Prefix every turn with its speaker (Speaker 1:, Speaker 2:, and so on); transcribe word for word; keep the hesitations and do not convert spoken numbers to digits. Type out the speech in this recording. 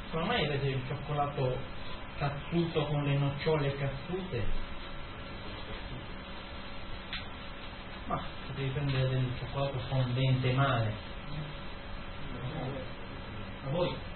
Speaker 1: come mai avete il cioccolato cazzuto con le nocciole cazzute? Ma potevi prendere del cioccolato fondente male. A voi